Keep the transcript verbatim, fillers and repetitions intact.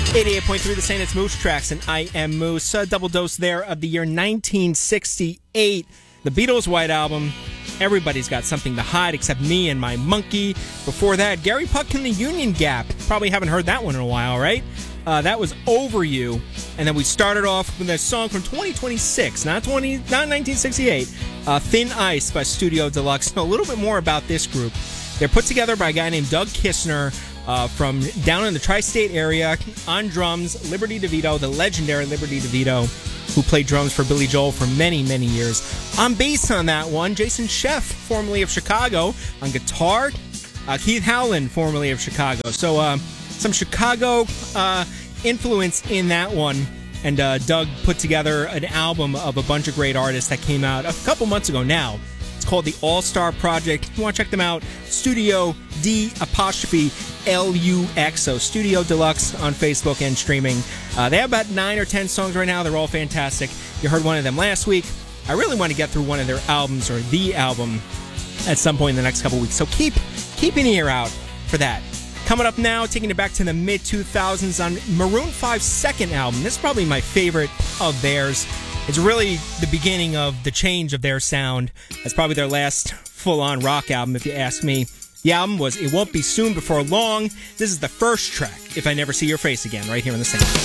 eighty-eight point three The Saint, it's Moose Tracks, and I am Moose. A double dose there of the year nineteen sixty-eight. The Beatles' White Album. Everybody's got something to hide except me and my monkey. Before that, Gary Puck and the Union Gap. Probably haven't heard that one in a while, right? Uh, that was Over You. And then we started off with a song from twenty twenty-six, not twenty, not nineteen sixty-eight. Uh, Thin Ice by Studio Deluxe. So a little bit more about this group. They're put together by a guy named Doug Kistner uh, from down in the tri-state area. On drums, Liberty DeVito, the legendary Liberty DeVito, who played drums for Billy Joel for many, many years. On bass on that one, Jason Scheff, formerly of Chicago. On guitar, uh, Keith Howland, formerly of Chicago. So uh, some Chicago uh, influence in that one. And uh, Doug put together an album of a bunch of great artists that came out a couple months ago now. It's called the All-Star Project. If you want to check them out, Studio D apostrophe L U X. So Studio Deluxe on Facebook and streaming. Uh, they have about nine or ten songs right now. They're all fantastic. You heard one of them last week. I really want to get through one of their albums or the album at some point in the next couple weeks. So keep, keep an ear out for that. Coming up now, taking it back to the mid two thousands on Maroon five's second album. This is probably my favorite of theirs. It's really the beginning of the change of their sound. It's probably their last full-on rock album, if you ask me. The album was It Won't Be Soon Before Long. This is the first track, If I Never See Your Face Again, right here on The Saint.